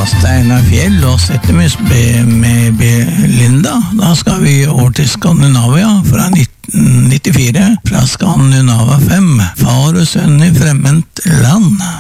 Steinar Fjell og Settemus med Belinda. Da skal vi over til Skandinavia fra 1994, fra Skandinava 5, Far og sønn i fremmed land.